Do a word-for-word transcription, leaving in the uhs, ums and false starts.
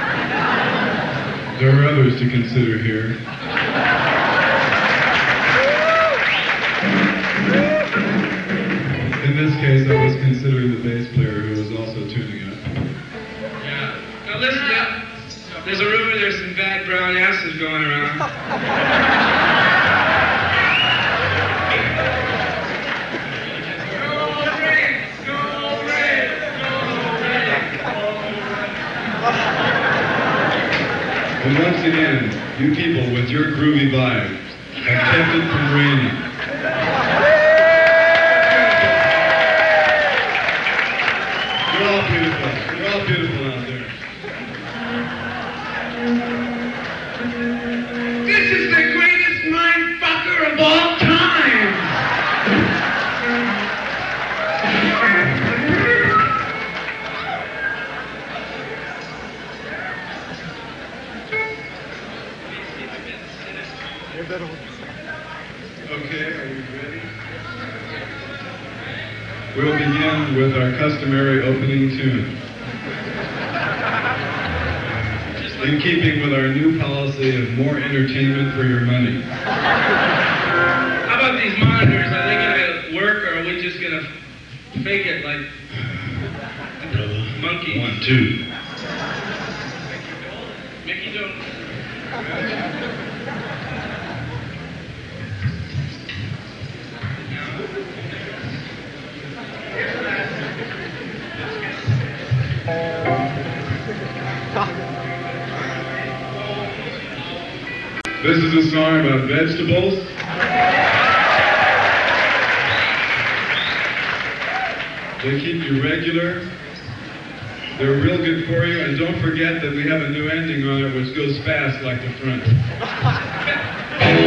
There are others to consider here. In this case, I was considering the bass player who was also tuning up. Yeah. Now listen, now, there's a rumor there's some bad brown acid going around. Go Red! Go Red! Go Red! And once again, you people with your groovy vibe have kept it from raining. You're all beautiful. You're all beautiful out there. This is the greatest mindfucker of all time! Okay, are you ready? We'll begin with our customary opening tune. In keeping with our new policy of more entertainment for your money. How about these monitors? Are they gonna work, or are we just gonna fake it like monkeys? One, two. Mickey Dolan. This is a song about vegetables. They keep you regular. They're real good for you, and don't forget that we have a new ending on it which goes fast like the front.